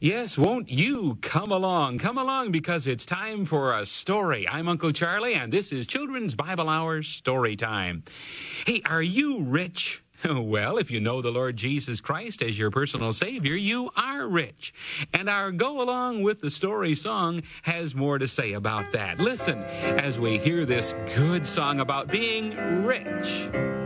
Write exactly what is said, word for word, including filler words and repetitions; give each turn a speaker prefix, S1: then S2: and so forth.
S1: Yes, won't you come along? Come along because it's time for a story. I'm Uncle Charlie, and this is Children's Bible Hour Story Time. Hey, are you rich? Well, if you know the Lord Jesus Christ as your personal Savior, you are rich. And our Go Along with the Story song has more to say about that. Listen as we hear this good song about being rich.